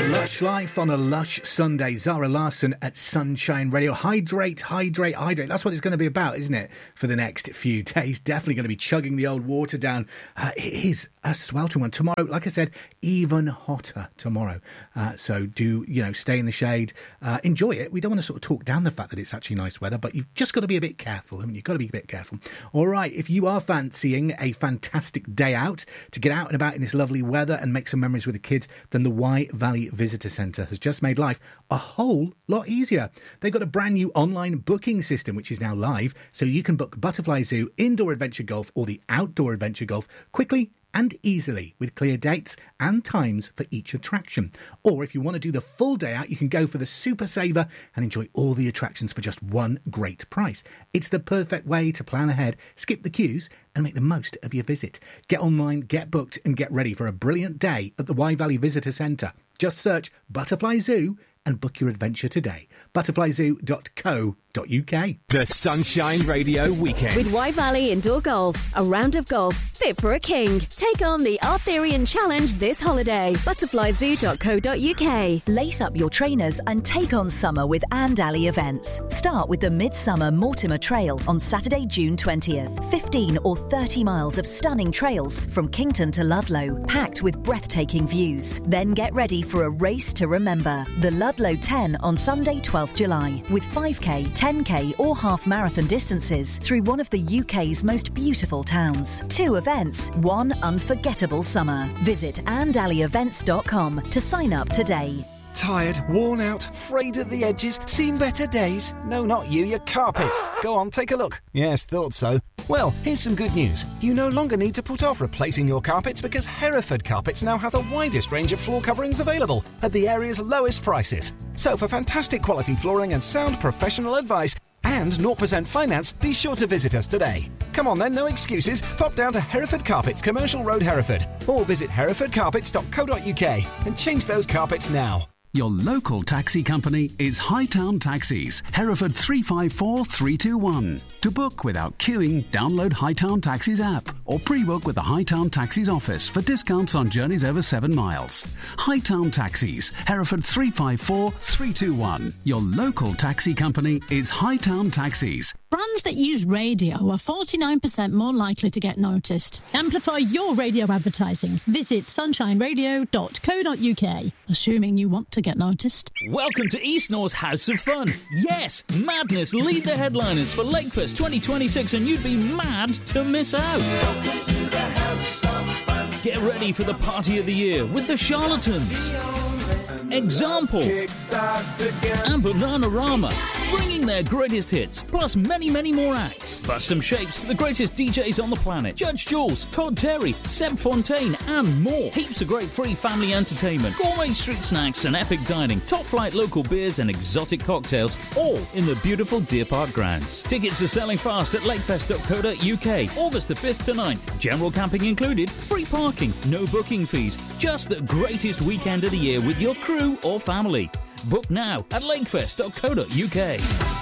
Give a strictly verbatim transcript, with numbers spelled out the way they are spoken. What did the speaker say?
Lush Life on a lush Sunday. Zara Larsson at Sunshine Radio. Hydrate, hydrate, hydrate. That's what it's going to be about, isn't it? For the next few days. Definitely going to be chugging the old water down. Uh, it is a sweltering one. Tomorrow, like I said, even hotter tomorrow. Uh, so do, you know, stay in the shade. Uh, enjoy it. We don't want to sort of talk down the fact that it's actually nice weather, but you've just got to be a bit careful, haven't you? You've got to be a bit careful. All right, if you are fancying a fantastic day out to get out and about in this lovely weather and make some memories with the kids, then the Wye Valley Visitor Centre has just made life a whole lot easier. They've got a brand new online booking system which is now live, so you can book Butterfly Zoo, indoor adventure golf or the outdoor adventure golf quickly and easily with clear dates and times for each attraction. Or if you want to do the full day out, you can go for the Super Saver and enjoy all the attractions for just one great price. It's the perfect way to plan ahead, skip the queues and make the most of your visit. Get online, get booked and get ready for a brilliant day at the Wye Valley Visitor Centre. Just search Butterfly Zoo and book your adventure today. butterfly zoo dot co dot uk. The Sunshine Radio Weekend. With Wye Valley Indoor Golf, a round of golf fit for a king. Take on the Arthurian Challenge this holiday. butterfly zoo dot co dot uk. Lace up your trainers and take on summer with And Alley events. Start with the Midsummer Mortimer Trail on Saturday, June twentieth. fifteen or thirty miles of stunning trails from Kington to Ludlow, packed with breathtaking views. Then get ready for a race to remember. The Ludlow ten on Sunday, twelfth July, with five K, ten K or half marathon distances through one of the U K's most beautiful towns. Two events, one unforgettable summer. Visit and alley events dot com to sign up today. Tired, worn out, frayed at the edges, seen better days? No, not you, your carpets. Go on, take a look. Yes, thought so. Well, here's some good news. You no longer need to put off replacing your carpets because Hereford Carpets now have the widest range of floor coverings available at the area's lowest prices. So for fantastic quality flooring and sound professional advice and zero percent finance, be sure to visit us today. Come on then, no excuses. Pop down to Hereford Carpets, Commercial Road, Hereford, or visit hereford carpets dot co dot uk and change those carpets now. Your local taxi company is Hightown Taxis, Hereford three five four three two one. To book without queuing, download Hightown Taxis app or pre-book with the Hightown Taxis office for discounts on journeys over seven miles. Hightown Taxis, Hereford three five four three two one. Your local taxi company is Hightown Taxis. Brands that use radio are forty-nine percent more likely to get noticed. Amplify your radio advertising. Visit sunshine radio dot co dot uk, assuming you want to get noticed. Welcome to East North's House of Fun. Yes, Madness lead the headliners for Lakefest twenty twenty-six, and you'd be mad to miss out. Welcome to the House of Fun. Get ready for the party of the year with the Charlatans, Example, and Bananarama, bringing their greatest hits, plus many, many more acts. Plus some shapes for the greatest D Js on the planet. Judge Jules, Todd Terry, Seb Fontaine, and more. Heaps of great free family entertainment, gourmet street snacks and epic dining, top-flight local beers and exotic cocktails, all in the beautiful Deer Park grounds. Tickets are selling fast at lakefest dot co dot uk, August the fifth to ninth. General camping included, free parking, no booking fees. Just the greatest weekend of the year with your crew or family. Book now at lakefest dot co dot uk.